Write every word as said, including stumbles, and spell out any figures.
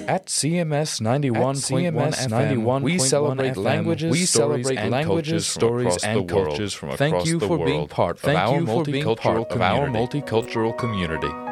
At C M S ninety-one point one F M, we celebrate languages, we celebrate languages, stories, and cultures from across the world. Thank you for being part of our multicultural community.